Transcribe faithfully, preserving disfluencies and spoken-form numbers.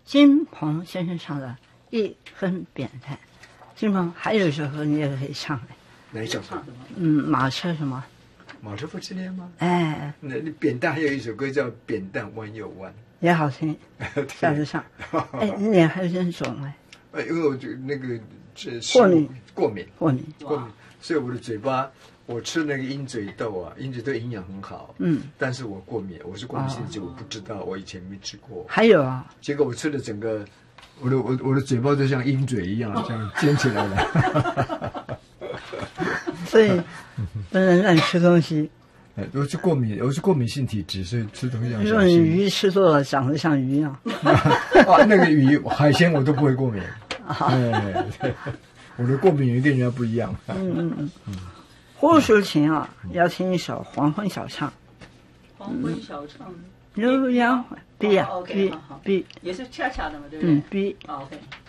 金鹏先生唱的《一分扁担》。金鹏还有一首歌你也可以唱。 哪一首歌？ 嗯，马车什么？ 马车夫妻恋吗？ 哎， 那扁担还有一首歌叫《扁担弯又弯》， 也好听，下次唱。哎，你脸还有点肿哎。 哎，因为我就那个这过敏， 过敏， 过敏， 过敏，所以我的嘴巴，我吃那个鹰嘴豆啊，鹰嘴豆营养很好， 嗯， 但是我过敏，我是过敏性疾，我不知道，我以前没吃过。 还有啊， 结果我吃的整个，我的我我的嘴巴就像鹰嘴一样，这样尖起来了。 所以不能乱吃东西。 哎，我是过敏，我是过敏性体质，所以吃东西要小心。 如果你鱼吃多了，长得像鱼一样。 啊，那个鱼海鲜我都不会过敏。哎，我的过敏源跟人家不一样。 嗯嗯嗯嗯。胡淑琴啊，要听一首《黄昏小唱》。 黄昏小唱。 浏阳 B 啊 ，B B， 也是恰恰的嘛，对不对？ 嗯 B。 OK。